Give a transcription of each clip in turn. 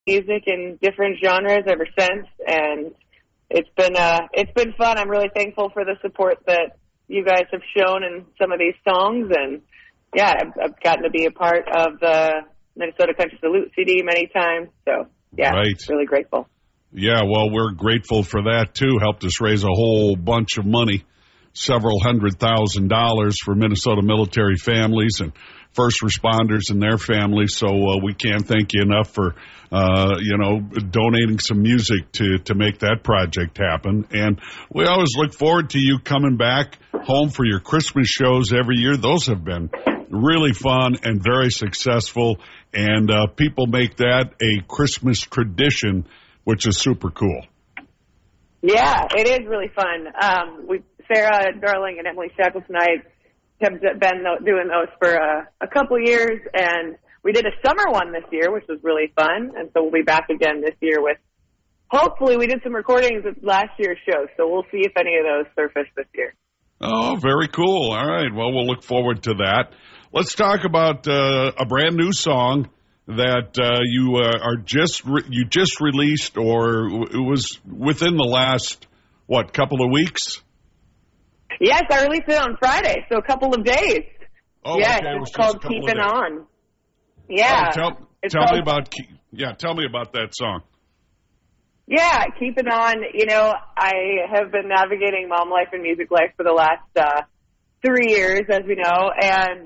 music in different genres ever since, and it's been fun. I'm really thankful for the support that you guys have shown in some of these songs, and yeah, I've gotten to be a part of the Minnesota Country Salute CD many times, so yeah, right. Really grateful. Yeah, well, we're grateful for that, too. Helped us raise a whole bunch of money, several $100,000 for Minnesota military families and first responders and their families. So we can't thank you enough for, donating some music to make that project happen. And we always look forward to you coming back home for your Christmas shows every year. Those have been really fun and very successful, and people make that a Christmas tradition, which is super cool. Yeah, it is really fun. Sarah Darling and Emily Shackleton and I have been doing those for a couple years, and we did a summer one this year, which was really fun, and so we'll be back again this year with, hopefully, we did some recordings of last year's show, so we'll see if any of those surface this year. Oh, very cool. All right, well, we'll look forward to that. Let's talk about a brand new song that you just released, or it was within the last, couple of weeks? Yes, I released it on Friday, so a couple of days. Oh, yes, okay. It's called Keepin' On. Yeah. Tell me about that song. Yeah, Keepin' On. You know, I have been navigating mom life and music life for the last 3 years, as we know, and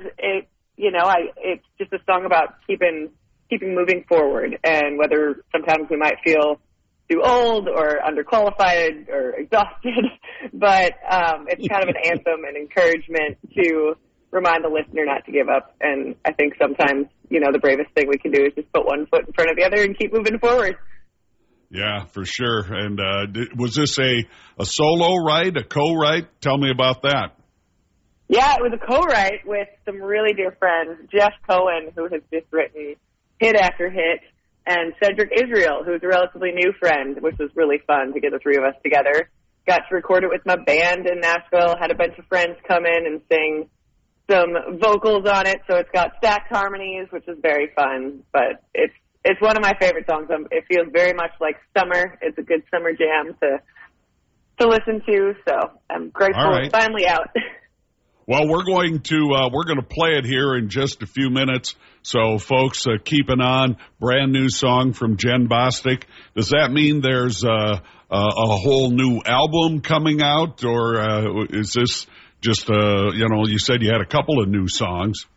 it's just a song about keeping moving forward, and whether sometimes we might feel too old or underqualified or exhausted, but it's kind of an anthem and encouragement to remind the listener not to give up. And I think sometimes, the bravest thing we can do is just put one foot in front of the other and keep moving forward. Yeah, for sure. And was this a solo write, a co-write? Tell me about that. Yeah, it was a co-write with some really dear friends, Jeff Cohen, who has just written hit after hit, and Cedric Israel, who's a relatively new friend, which was really fun to get the three of us together. Got to record it with my band in Nashville, had a bunch of friends come in and sing some vocals on it, so it's got stacked harmonies, which is very fun, but it's one of my favorite songs. It feels very much like summer. It's a good summer jam to listen to, so I'm grateful it's finally out. Well, we're going to play it here in just a few minutes. So, folks, keeping on, brand new song from Jen Bostic. Does that mean there's a whole new album coming out, or is this just you said you had a couple of new songs?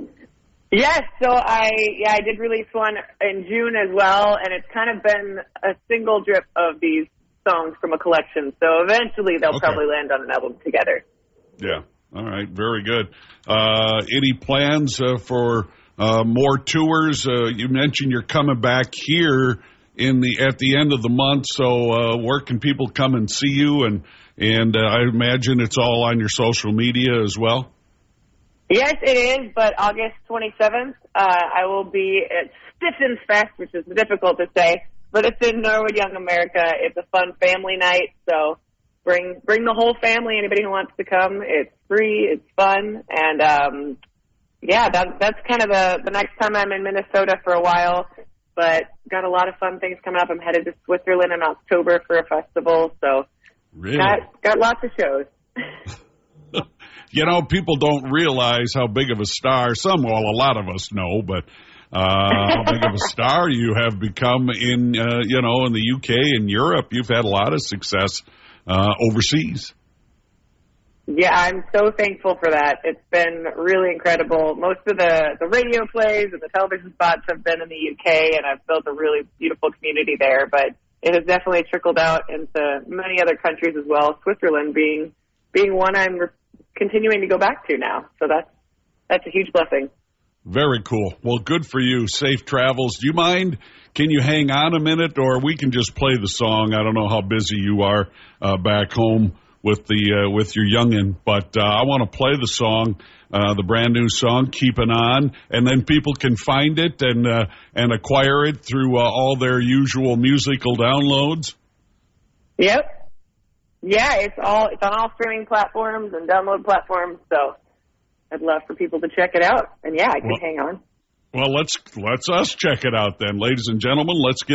Yes, so I did release one in June as well, and it's kind of been a single drip of these songs from a collection. So eventually they'll probably land on an album together. Yeah. All right, very good. Any plans for more tours? You mentioned you're coming back here at the end of the month. So where can people come and see you? And I imagine it's all on your social media as well. Yes, it is. But August 27th, I will be at Stiffens Fest, which is difficult to say, but it's in Norwood, Young America. It's a fun family night, so. Bring the whole family, anybody who wants to come. It's free, it's fun, and that's kind of the next time I'm in Minnesota for a while, but got a lot of fun things coming up. I'm headed to Switzerland in October for a festival, so really? got lots of shows. People don't realize how big of a star, a lot of us know, but how big of a star you have become in the UK and Europe. You've had a lot of success overseas. Yeah, I'm so thankful for that. It's been really incredible. Most of the radio plays and the television spots have been in the UK, and I've built a really beautiful community there, but it has definitely trickled out into many other countries as well, Switzerland being one I'm continuing to go back to now. So that's a huge blessing. Very cool. Well, good for you. Safe travels. Do you mind? Can you hang on a minute, or we can just play the song? I don't know how busy you are back home with your youngin', but I want to play the song, the brand new song, "Keepin' On," and then people can find it and acquire it through all their usual musical downloads. Yep. Yeah, it's on all streaming platforms and download platforms. So I'd love for people to check it out, and I can hang on. Well, let's us check it out then, ladies and gentlemen. Let's get